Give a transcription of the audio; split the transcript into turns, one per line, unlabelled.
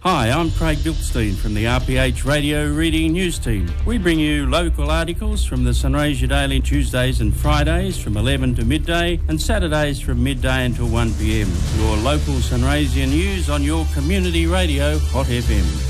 Hi, I'm Craig Bilstein from the RPH Radio Reading News Team. We bring you local articles from the Sunraysia Daily Tuesdays and Fridays from 11 to midday and Saturdays from midday until 1 p.m. Your local Sunraysia news on your community radio, Hot FM.